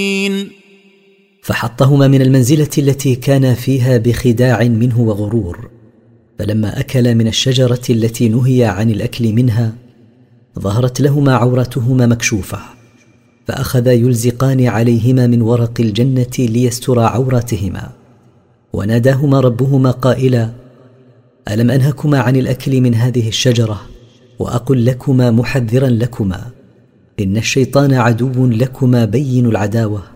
فحطهما من المنزلة التي كانا فيها بخداع منه وغرور. فلما أكلا من الشجرة التي نهي عن الأكل منها ظهرت لهما عوراتهما مكشوفة، فأخذا يلزقان عليهما من ورق الجنة ليسترا عوراتهما. وناداهما ربهما قائلا: ألم أنهكما عن الأكل من هذه الشجرة وأقل لكما محذرا لكما إن الشيطان عدو لكما بين العداوة؟